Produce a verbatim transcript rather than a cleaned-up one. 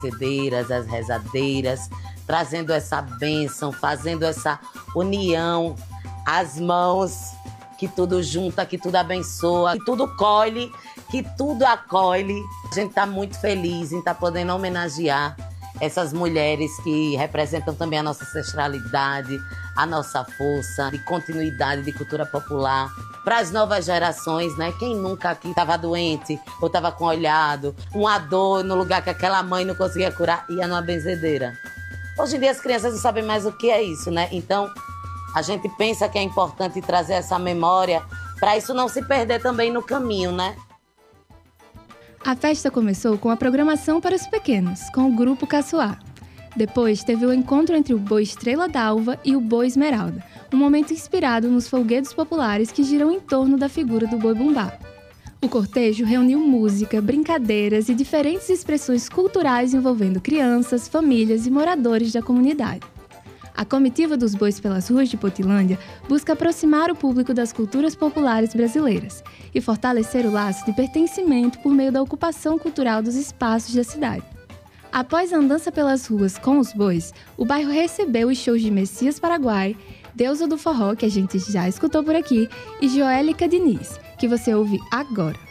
rezadeiras, as rezadeiras, trazendo essa bênção, fazendo essa união, as mãos, que tudo junta, que tudo abençoa, que tudo colhe, que tudo acolhe. A gente está muito feliz em estar tá podendo homenagear essas mulheres que representam também a nossa ancestralidade, a nossa força de continuidade de cultura popular. Para as novas gerações, né? Quem nunca aqui estava doente ou estava com olhado, uma dor no lugar que aquela mãe não conseguia curar, ia numa benzedeira. Hoje em dia as crianças não sabem mais o que é isso, né? Então, a gente pensa que é importante trazer essa memória para isso não se perder também no caminho, né? A festa começou com a programação para os pequenos, com o Grupo Caçoar. Depois teve o encontro entre o boi Estrela d'Alva e o boi Esmeralda, um momento inspirado nos folguedos populares que giram em torno da figura do boi bumbá. O cortejo reuniu música, brincadeiras e diferentes expressões culturais envolvendo crianças, famílias e moradores da comunidade. A comitiva dos bois pelas ruas de Potilândia busca aproximar o público das culturas populares brasileiras e fortalecer o laço de pertencimento por meio da ocupação cultural dos espaços da cidade. Após a andança pelas ruas com os bois, o bairro recebeu os shows de Messias Paraguai, Deusa do Forró, que a gente já escutou por aqui, e Joélica Diniz, que você ouve agora.